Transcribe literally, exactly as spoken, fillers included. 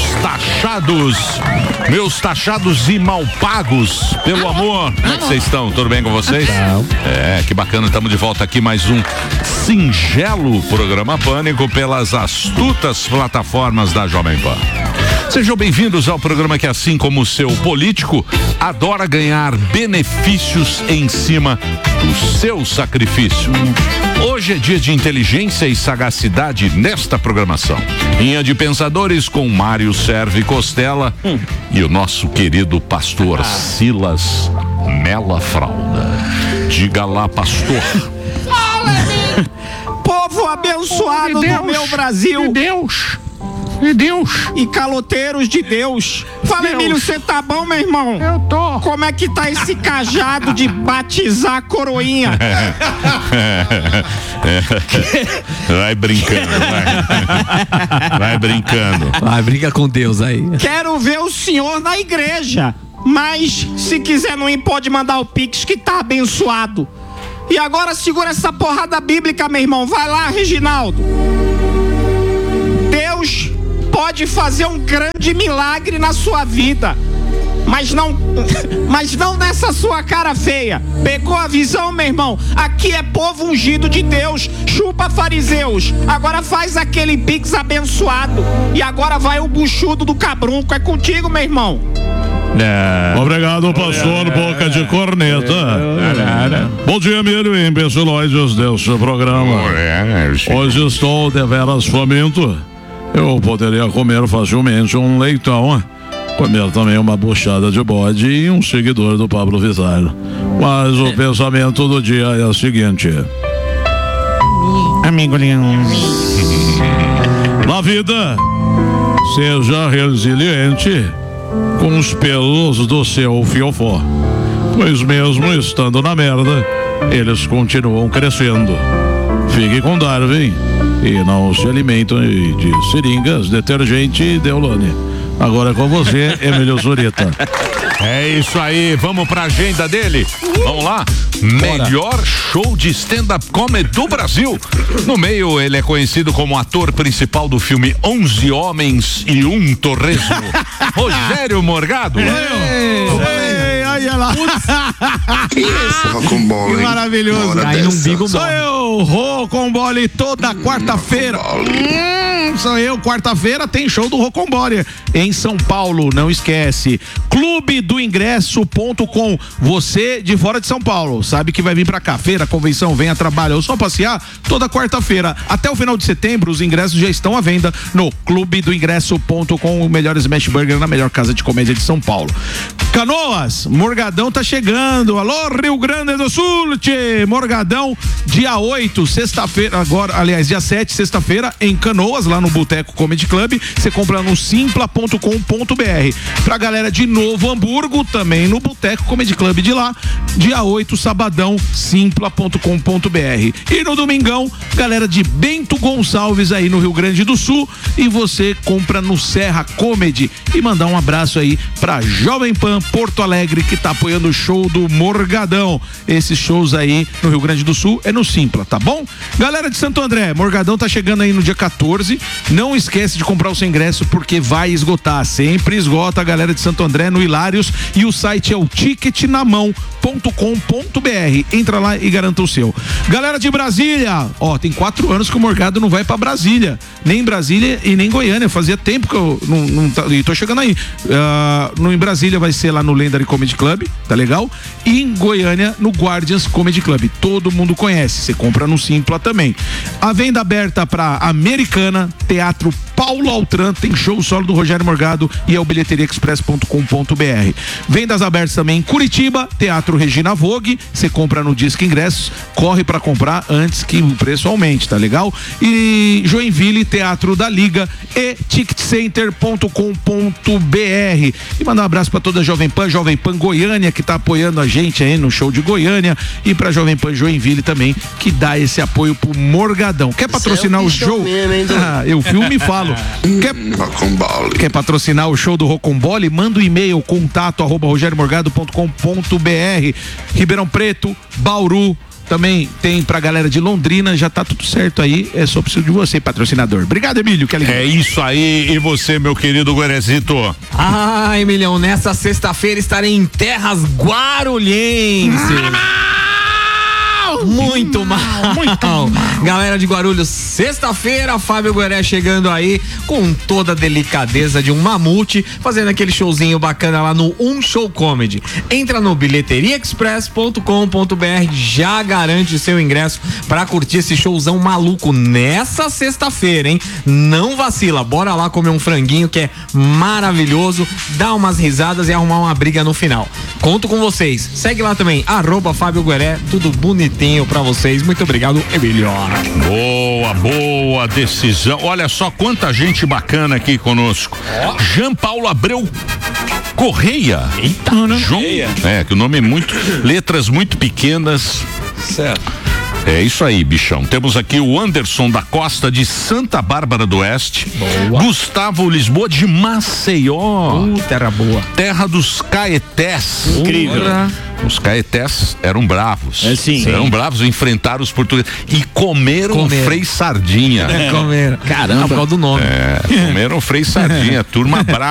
meus taxados, meus taxados e mal pagos pelo amor. Como é que vocês estão? Tudo bem com vocês? É, que bacana, estamos de volta aqui mais um singelo programa Pânico pelas astutas plataformas da Jovem Pan. Sejam bem-vindos ao programa que, assim como o seu político, adora ganhar benefícios em cima do seu sacrifício. Hoje é dia de inteligência e sagacidade nesta programação. Linha de Pensadores com Mário Serve Costela hum. e o nosso querido pastor ah. Silas Mela Fralda. Diga lá, pastor. Povo abençoado de do meu Brasil. De Deus. De Deus. E caloteiros de Deus. Fala, Deus. Emílio, você tá bom, meu irmão? Eu tô. Como é que tá esse cajado de batizar a coroinha? Vai brincando, vai. Vai brincando. Vai, brinca com Deus aí. Quero ver o senhor na igreja. Mas, se quiser não ir, pode mandar o Pix que tá abençoado. E agora segura essa porrada bíblica, meu irmão. Vai lá, Reginaldo. Deus pode fazer um grande milagre na sua vida, mas não, mas não nessa sua cara feia. Pegou a visão, meu irmão? Aqui é povo ungido de Deus. Chupa, fariseus. Agora faz aquele Pix abençoado. E agora vai o buchudo do cabrunco. É contigo, meu irmão. É. Obrigado, pastor é. Boca de Corneta. É. É. Bom dia, Emílio e imbecilóides deste programa. Hoje estou deveras faminto. Eu poderia comer facilmente um leitão, comer também uma buchada de bode e um seguidor do Pablo Vittar. Mas o pensamento do dia é o seguinte: amigo Leão, na vida, seja resiliente com os pelos do seu fiofó, pois mesmo estando na merda, eles continuam crescendo. Fique com Darwin e não se alimentem de seringas, detergente e Deolane. Agora é com você, Emílio Zurita. É isso aí, vamos pra agenda dele. Vamos lá. Melhor show de stand-up comedy do Brasil. No meio, ele é conhecido como ator principal do filme onze Homens e um Torresmo. Rogério Morgado. Ei, ei, aí lá. Que maravilhoso. Aí no umbigo. Sou eu, Rocombole, toda quarta-feira. Hum, sou eu, quarta-feira tem show do Rocombole em São Paulo, não esquece. clube do ingresso ponto com. Você de fora de São Paulo, sabe que vai vir pra cá, feira, convenção, venha trabalhar ou só passear, toda quarta-feira. Até o final de setembro, os ingressos já estão à venda no clube do ingresso ponto com, o melhor smash burger na melhor casa de comédia de São Paulo. Canoas, Morgadão tá chegando. Alô, Rio Grande do Sul, tchê. Morgadão, dia oito, sexta-feira, agora, aliás, dia sete, sexta-feira, em Canoas, lá no Boteco Comedy Club. Você compra no simpla ponto com ponto br. Pra galera de Novo Hamburgo, também no Boteco Comedy Club de lá, dia oito, sabadão, simpla ponto com ponto br. E no domingão, galera de Bento Gonçalves aí no Rio Grande do Sul, e você compra no Serra Comedy. E mandar um abraço aí pra Jovem Pan Porto Alegre, que tá apoiando o show do Morgadão. Esses shows aí no Rio Grande do Sul é no Simpla, tá bom? Galera de Santo André, Morgadão tá chegando aí no dia quatorze. Não esquece de comprar o seu ingresso, porque vai esgotar, sempre esgota. A galera de Santo André no Hilários, e o site é o ticket na mão ponto com ponto br. Entra lá e garanta o seu. Galera de Brasília, ó, tem quatro anos que o Morgado não vai pra Brasília, nem Brasília e nem Goiânia. Fazia tempo que eu não, não e tô chegando aí. Uh, no, em Brasília vai ser lá no Legendary Comedy Club, tá legal? E em Goiânia no Guardians Comedy Club. Todo mundo conhece, você compra no Simpla também. A venda aberta pra Americana, Teatro Paulo Altran, tem show solo do Rogério Morgado, e é o bilheteria express ponto com ponto br. Vendas abertas também em Curitiba, Teatro Regina Vogue, você compra no Disque Ingressos, corre pra comprar antes que o preço aumente, tá legal? E Joinville, Teatro da Liga e ticket center ponto com ponto br. E mandar um abraço pra toda a Jovem Pan, Jovem Pan Goiânia, que tá apoiando a gente aí no show de Goiânia, e pra Jovem Pan Joinville também, que dá esse apoio pro Morgadão. Quer patrocinar o show? Ah, eu filme e falo. Quer, quer patrocinar o show do Rocombole? Manda um e-mail, contato arroba rogério morgado ponto com ponto br. Ribeirão Preto, Bauru, também tem pra galera de Londrina, já tá tudo certo aí, é só preciso de você, patrocinador. Obrigado, Emílio, que alegria. É isso aí, e você, meu querido Guerezito? Ah, Emilhão, nessa sexta-feira estarei em terras guarulhenses. Muito mal, muito mal. Galera de Guarulhos, sexta-feira, Fábio Gueré chegando aí com toda a delicadeza de um mamute, fazendo aquele showzinho bacana lá no Um Show Comedy. Entra no bilheteria express ponto com ponto b r, já garante seu ingresso pra curtir esse showzão maluco nessa sexta-feira, hein? Não vacila, bora lá comer um franguinho que é maravilhoso, dar umas risadas e arrumar uma briga no final. Conto com vocês. Segue lá também, arroba Fábio Gueré, tudo bonitinho pra vocês. Muito obrigado, Emílio. Boa, boa decisão. Olha só quanta gente bacana aqui conosco. Jean Paulo Abreu Correia. Eita, João, é, que o nome é muito, letras muito pequenas. certo. É isso aí, bichão. Temos aqui o Anderson da Costa de Santa Bárbara do Oeste. Boa. Gustavo Lisboa de Maceió. Uh, terra boa. Terra dos Caetés. Incrível. Os Caetés eram bravos. É, sim. Eram bravos, enfrentaram os portugueses e comeram, Comeram. Frei Sardinha. É, comeram. Caramba. Por causa do nome. É, comeram Frei Sardinha, turma brava.